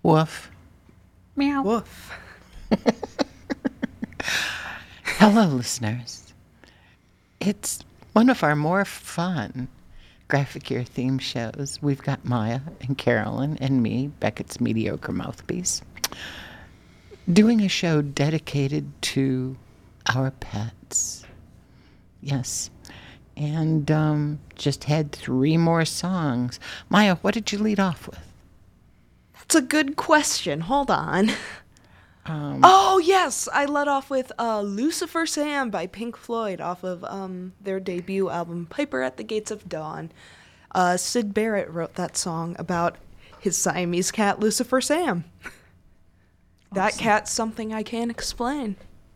Woof. Meow. Woof. Hello, listeners. It's one of our more fun Graphic Year theme shows. We've got Maya and Carolyn and me, Beckett's mediocre mouthpiece, doing a show dedicated to our pets. Yes. And just had 3 more songs. Maya, what did you lead off with? That's a good question. Hold on. Oh, yes. I led off with Lucifer Sam by Pink Floyd off of their debut album, Piper at the Gates of Dawn. Syd Barrett wrote that song about his Siamese cat, Lucifer Sam. That Awesome. cat's something I can't explain.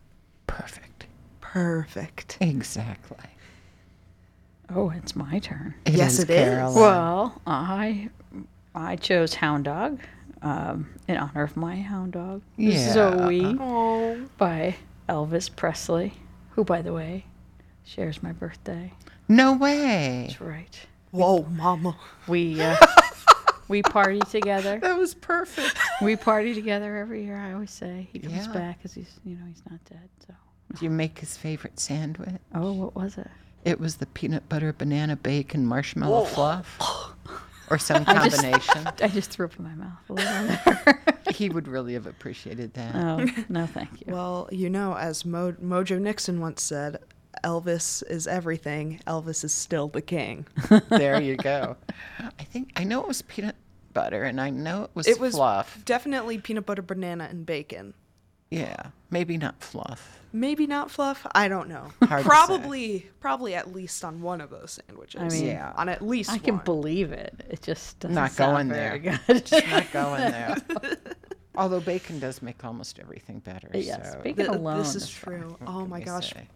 Perfect. Exactly. Oh, it's my turn. Yes, it is. Caroline. Well, I chose Hound Dog in honor of my hound dog, Yeah. Zoe, Oh. by Elvis Presley, who, by the way, shares my birthday. No way. That's right. Whoa, mama. We party together. That was perfect. We party together every year. I always say he comes Yeah. back because he's not dead. So. Do you make his favorite sandwich? Oh, what was it? It was the peanut butter, banana, bacon, marshmallow fluff. Or some combination. I just threw up in my mouth a little there. He would really have appreciated that. Oh, no, thank you. Well, as Mojo Nixon once said, Elvis is everything. Elvis is still the king. There you go. I know it was peanut butter, and I know it was fluff. Definitely peanut butter, banana, and bacon. Yeah, maybe not fluff. Maybe not fluff. I don't know. Hard to Probably at least on one of those sandwiches. I mean, Yeah. On at least I can one. believe it. It just doesn't Not sound going very there. good. Just not going there. Although bacon does make almost everything better. Yes, so. bacon alone. This is is true. What Oh can my we gosh. say?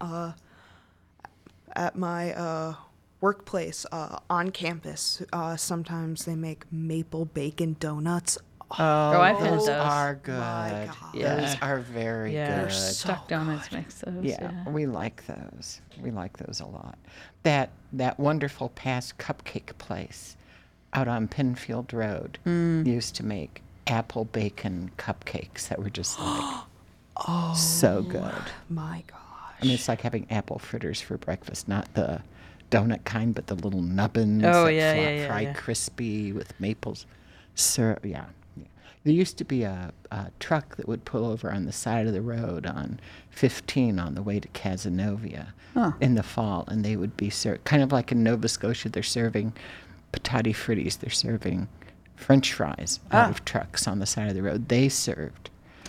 At my workplace, on campus, sometimes they make maple bacon donuts. Oh, I've had those those. are good. My God. Yeah. Those are very Yeah, good. so Duck Donuts makes those. Yeah, we like those. We like those a lot. That wonderful past cupcake place out on Penfield Road used to make apple bacon cupcakes that were just like so good. My gosh. I mean, it's like having apple fritters for breakfast, not the donut kind, but the little nubbins Oh, that yeah, fry yeah. crispy with maples syrup. Yeah. There used to be a truck that would pull over on the side of the road on 15 on the way to Cazenovia in the fall, and they would be kind of like in Nova Scotia, they're serving patati fritties. They're serving French fries out of trucks on the side of the road. They served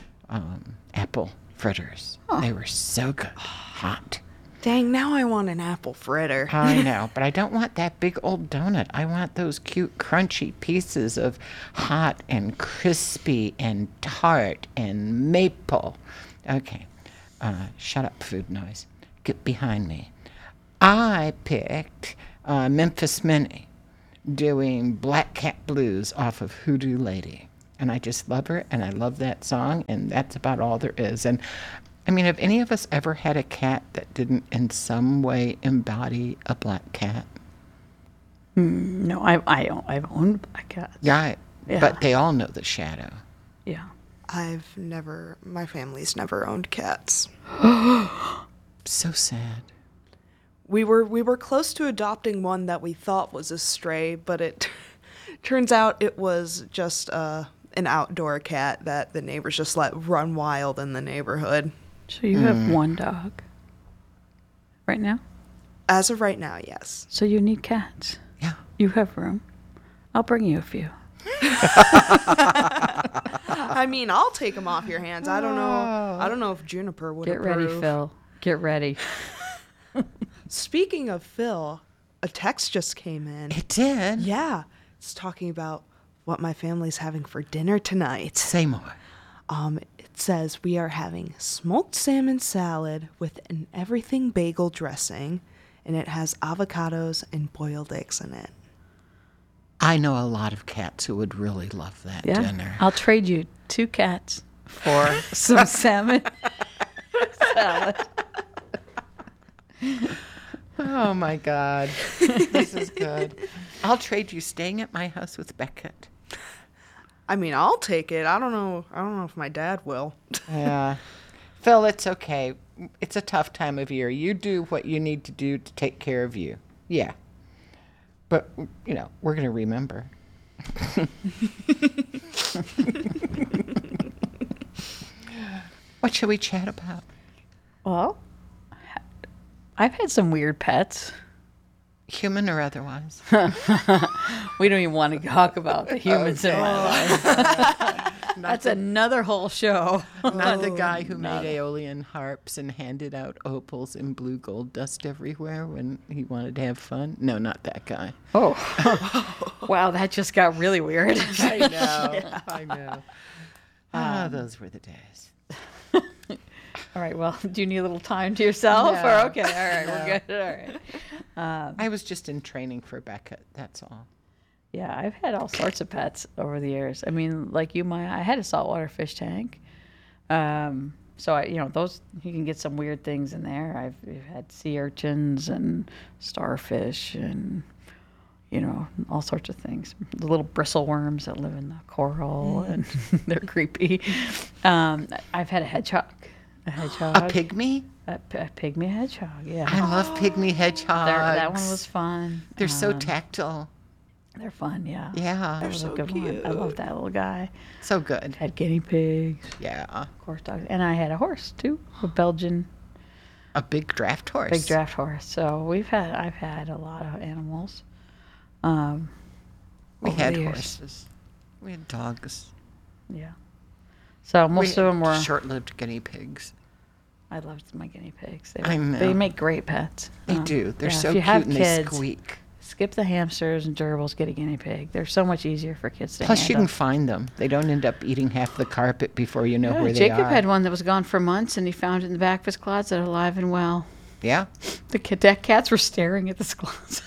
apple fritters. They were so good. Hot. Dang, now I want an apple fritter. I know, but I don't want that big old donut. I want those cute, crunchy pieces of hot and crispy and tart and maple. Okay, shut up, food noise. Get behind me. I picked Memphis Minnie doing Black Cat Blues off of Hoodoo Lady. And I just love her, and I love that song, and that's about all there is. And I mean, have any of us ever had a cat that didn't in some way embody a black cat? No, I've owned black cats. Yeah, Yeah. but they all know the shadow. Yeah. My family's never owned cats. So sad. We were close to adopting one that we thought was a stray, but it turns out it was just an outdoor cat that the neighbors just let run wild in the neighborhood. So you have one dog right now? As of right now, yes. So you need cats. Yeah. You have room. I'll bring you a few. I mean, I'll take them off your hands. I don't know if Juniper would Get approve. ready, Phil. Get ready. Speaking of Phil, a text just came in. It did. Yeah, it's talking about what my family's having for dinner tonight. Say more. It says we are having smoked salmon salad with an everything bagel dressing, and it has avocados and boiled eggs in it. I know a lot of cats who would really love that Yeah. dinner. I'll trade you 2 cats for some salmon salad. Oh, my God. This is good. I'll trade you staying at my house with Beckett I mean, I'll take it. I don't know if my dad will. Yeah. Phil, it's okay. It's a tough time of year. You do what you need to do to take care of you. Yeah. But, we're going to remember. What should we chat about? Well, I've had some weird pets. Human or otherwise? We don't even want to talk about the humans in my life. That's another whole show. Not the guy who made Aeolian harps and handed out opals and blue gold dust everywhere when he wanted to have fun? No, not that guy. Oh. Wow, that just got really weird. I know. I know. Those were the days. All right, well, do you need a little time to yourself? No. Or okay, all right, we're good. All right. I was just in training for Beckett, that's all. Yeah, I've had all sorts of pets over the years. I mean, like you, Maya, I had a saltwater fish tank. So those, you can get some weird things in there. I've had sea urchins and starfish and all sorts of things. The little bristleworms that live in the coral and they're creepy. I've had a hedgehog. A pygmy? A pygmy hedgehog, yeah. I love pygmy hedgehogs. That one was fun. They're so tactile. They're fun, yeah. Yeah. That was a good one. I love that little guy. So good. Had guinea pigs. Yeah. Of course, dogs. And I had a horse, too. A Belgian. A big draft horse. Big draft horse. So I've had a lot of animals. We had horses. We had dogs. Yeah. So most of them were short-lived guinea pigs. I loved my guinea pigs. I know. They make great pets. They do. They're so if you cute have and kids, they squeak. Skip the hamsters and gerbils, get a guinea pig. They're so much easier for kids to Plus, you handle. can find them. They don't end up eating half the carpet before you know where they are. Jacob had one that was gone for months, and he found it in the back of his closet, alive and well. Yeah? The cats were staring at this closet.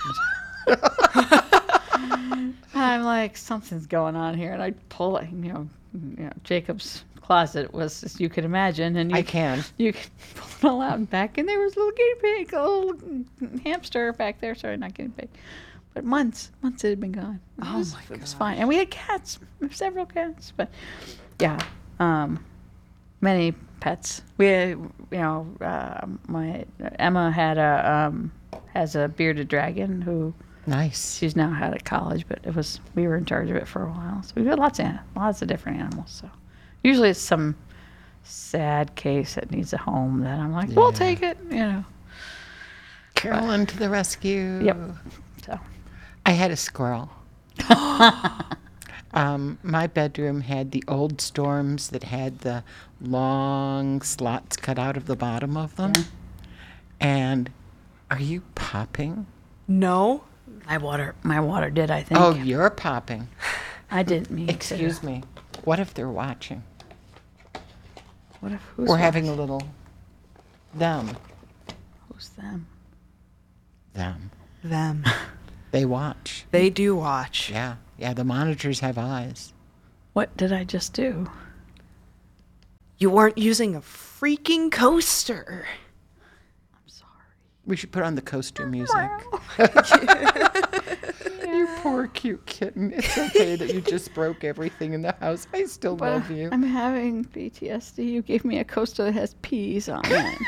I'm like, something's going on here, and I pull it. Jacob's closet was, as you can imagine, and you can pull it all out and back, and there was a little guinea pig, a little hamster back there. Sorry, not guinea pig, but months it had been gone. It was fine, and we had cats, several cats, but yeah, many pets. We had, my Emma has a bearded dragon who. Nice. She's now out at college, but we were in charge of it for a while. So we've got lots of different animals. So usually it's some sad case that needs a home that I'm like, we'll take it, Carolyn to the rescue. Yep. So I had a squirrel. My bedroom had the old storms that had the long slots cut out of the bottom of them. Yeah. And are you popping? No. My water did, I think. Oh, you're popping. I didn't mean Excuse me. What if they're watching? We're watching? Having a little them. Who's them? Them. They watch. They do watch. Yeah. Yeah, the monitors have eyes. What did I just do? You weren't using a freaking coaster. We should put on the coaster music. You poor cute kitten. It's okay that you just broke everything in the house. I still love you. I'm having PTSD. You gave me a coaster that has peas on it.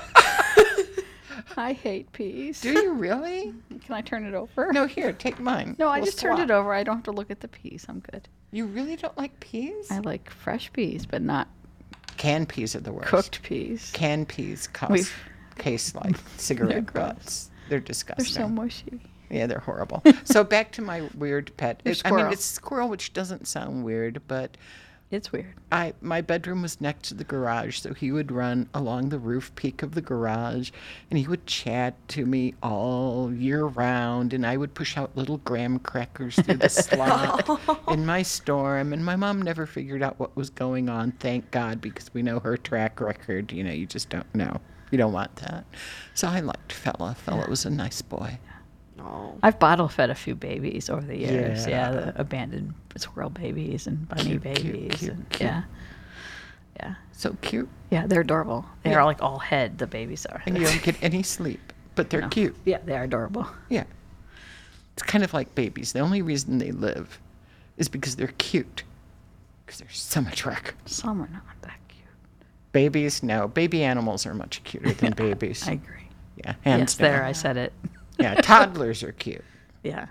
I hate peas. Do you really? Can I turn it over? No, here, take mine. No, I just turned it over. I don't have to look at the peas. I'm good. You really don't like peas? I like fresh peas, but not... Canned peas are the worst. Cooked peas. Canned peas taste like cigarette butts. They're disgusting. They're so mushy. Yeah, they're horrible. So back to my weird pet. It's squirrel, which doesn't sound weird, but it's weird. My bedroom was next to the garage, so he would run along the roof peak of the garage, and he would chat to me all year round, and I would push out little graham crackers through the slot in my storm, and my mom never figured out what was going on, thank God, because we know her track record. You just don't know. You don't want that. So I liked Fella. Fella was a nice boy. Oh. I've bottle fed a few babies over the years. Yeah, the abandoned squirrel babies and bunny babies. Cute. Yeah. So cute. Yeah, they're adorable. They're like all head, the babies are. And you don't get any sleep, but they're cute. Yeah, they're adorable. Yeah. It's kind of like babies. The only reason they live is because they're cute. because there's so much work. Some are not that cute. Babies, no. Baby animals are much cuter than babies. I agree. Yeah, hands down. There, I said it. Yeah, toddlers are cute. Yeah.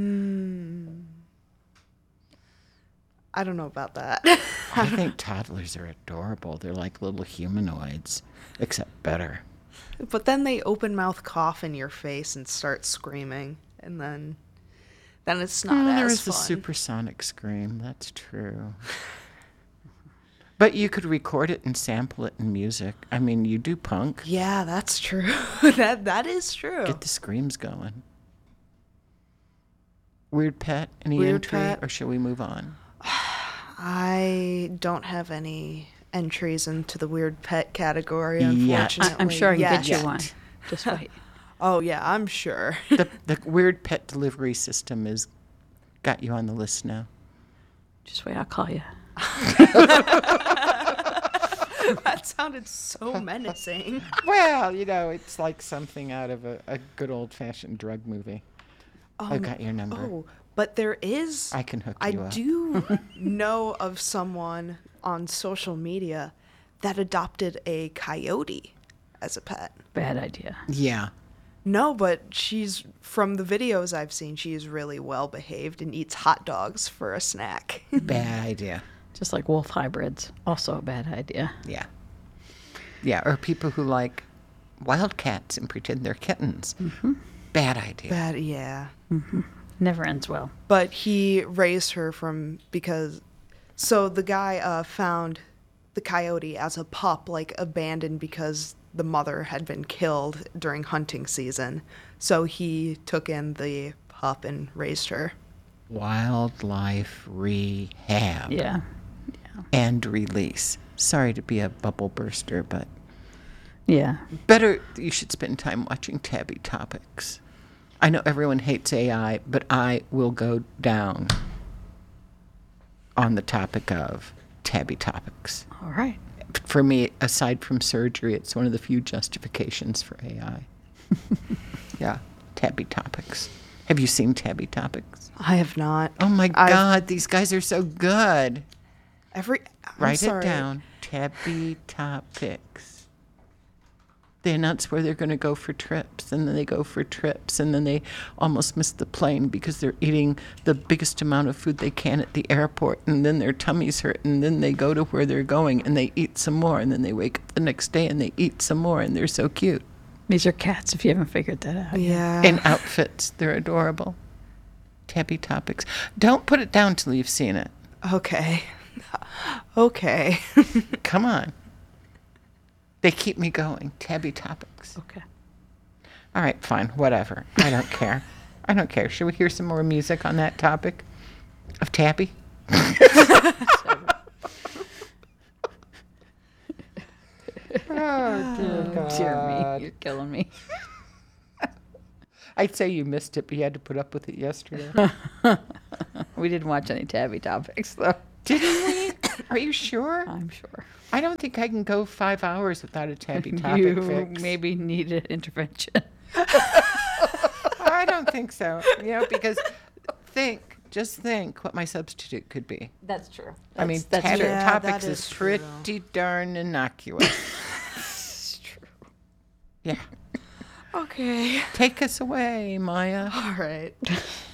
I don't know about that. I think toddlers are adorable. They're like little humanoids, except better. But then they open mouth cough in your face and start screaming, and then it's not as fun. There is the supersonic scream. That's true. But you could record it and sample it in music. I mean, you do punk. Yeah, that's true. that is true. Get the screams going. Weird pet? Any Weird entry? pet? Or shall we move on? I don't have any entries into the weird pet category, unfortunately. I'm sure I can get you one. Just wait. Oh, yeah, I'm sure. The weird pet delivery system is got you on the list now. Just wait, I'll call you. That sounded so menacing. Well, it's like something out of a good old-fashioned drug movie. I've got your number. Oh, but there is... I can hook you up. I do know of someone on social media that adopted a coyote as a pet. Bad idea. Yeah. No, but from the videos I've seen, she's really well behaved and eats hot dogs for a snack. Bad idea. Just like wolf hybrids. Also a bad idea. Yeah. Yeah, or people who like wildcats and pretend they're kittens. Mm-hmm. Bad idea. Yeah. Mm-hmm. Never ends well. But he raised her so the guy found the coyote as a pup, like abandoned because the mother had been killed during hunting season. So he took in the pup and raised her. Wildlife rehab. Yeah. And release. Sorry to be a bubble burster, but yeah. Better you should spend time watching Tabby Topics. I know everyone hates AI, but I will go down on the topic of Tabby Topics. All right. For me, aside from surgery, it's one of the few justifications for AI. Yeah, Tabby Topics. Have you seen Tabby Topics? I have not. Oh my God, these guys are so good. Write it down. Tabby Topics. They announce where they're going to go for trips, and then they go for trips, and then they almost miss the plane because they're eating the biggest amount of food they can at the airport, and then their tummies hurt, and then they go to where they're going, and they eat some more, and then they wake up the next day, and they eat some more, and they're so cute. These are cats, if you haven't figured that out. Yeah. In outfits. They're adorable. Tabby Topics. Don't put it down till you've seen it. Okay. Okay. Come on. They keep me going. Tabby Topics. Okay. All right, fine. Whatever. I don't care. I don't care. Should we hear some more music on that topic of Tabby? Oh, dear God. Dear me. You're killing me. I'd say you missed it, but you had to put up with it yesterday. We didn't watch any Tabby Topics, though. Didn't we? Are you sure? I'm sure. I don't think I can go 5 hours without a Tabby Topic you fix. Maybe need an intervention. I don't think so. Because just think what my substitute could be. That's true. Tabby Topics is pretty darn innocuous. It's true. Yeah. Okay. Take us away, Maya. All right.